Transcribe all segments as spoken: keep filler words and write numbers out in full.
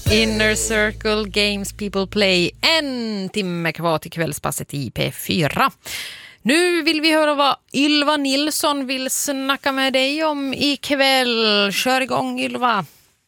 Inner Circle Games People Play. En timme kvar till kvällspasset i P fyra. Nu vill vi höra vad Ylva Nilsson vill snacka med dig om ikväll. Kör igång, Ylva.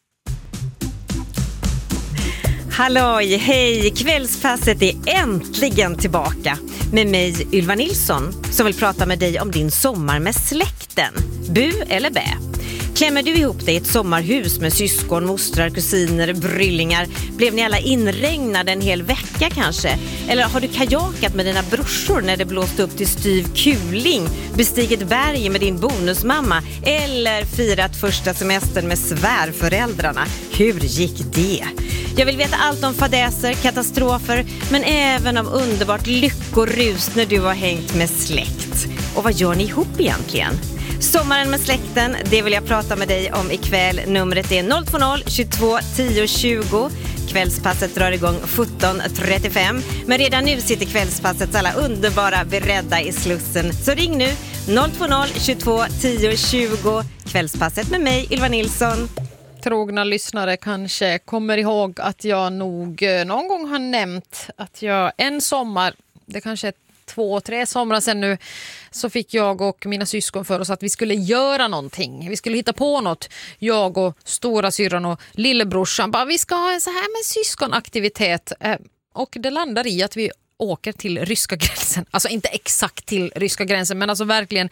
Halloj, hej! Kvällspasset är äntligen tillbaka med mig, Ylva Nilsson, som vill prata med dig om din sommar med släkten. Bu eller bä? Klämmer du ihop dig i ett sommarhus med syskon, mostrar, kusiner, bryllingar? Blev ni alla inregnade en hel vecka kanske? Eller har du kajakat med dina brorsor när det blåste upp till styv kuling? Bestigit berg med din bonusmamma? Eller firat första semestern med svärföräldrarna? Hur gick det? Jag vill veta allt om fadäser, katastrofer, men även om underbart lyckorus när du har hängt med släkt. Och vad gör ni ihop egentligen? Sommaren med släkten, det vill jag prata med dig om ikväll. Numret är noll två noll tjugotvå tio tjugo. Kvällspasset drar igång sjutton trettiofem. Men redan nu sitter kvällspassets alla underbara beredda i slussen. Så ring nu noll två noll tjugotvå tio tjugo. Kvällspasset med mig, Ylva Nilsson. Trogna lyssnare kanske kommer ihåg att jag nog någon gång har nämnt att jag en sommar, det kanske är två, tre somrar sedan nu, så fick jag och mina syskon för oss att vi skulle göra någonting. Vi skulle hitta på något. Jag och stora syrran och lillebrorsan bara, vi ska ha en så här med syskonaktivitet. Och det landar i att vi åker till ryska gränsen. Alltså inte exakt till ryska gränsen, men alltså verkligen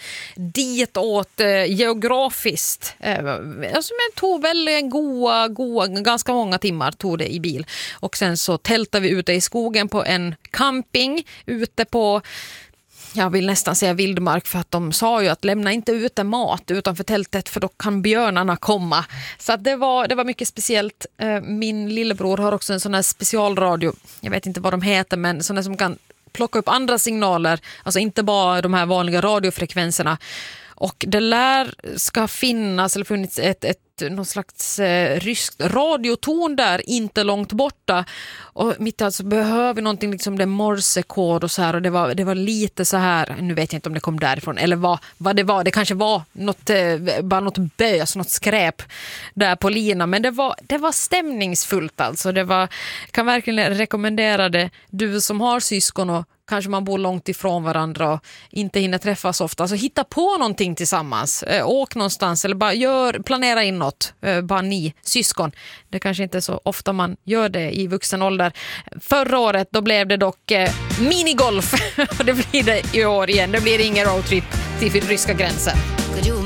ditåt eh, geografiskt. Eh, alltså men tog väl en goa, goa, ganska många timmar tog det i bil. Och sen så tältade vi ute i skogen på en camping ute på, jag vill nästan säga vildmark, för att de sa ju att lämna inte ute mat utanför tältet för då kan björnarna komma. Så att det var, det var mycket speciellt. Min lillebror har också en sån här specialradio, jag vet inte vad de heter, men sån här som kan plocka upp andra signaler, alltså inte bara de här vanliga radiofrekvenserna. Och det lär ska finnas eller funnits ett, ett någon slags eh, ryskt radioton där inte långt borta, och mitt alltså behöver någonting liksom det morsekod och så här, och det var, det var lite så här, nu vet jag inte om det kom därifrån eller vad, vad det var, det kanske var något, eh, bara något bös, något skräp där på lina, men det var, det var stämningsfullt alltså, det var, kan verkligen rekommendera det, du som har syskon och kanske man bor långt ifrån varandra och inte hinner träffas ofta. Alltså hitta på någonting tillsammans. Eh, åk någonstans eller bara gör, planera in något. Eh, bara ni, syskon. Det kanske inte är så ofta man gör det i vuxen ålder. Förra året då blev det dock eh, minigolf. Och det blir det i år igen. Det blir ingen roadtrip till ryska gränsen.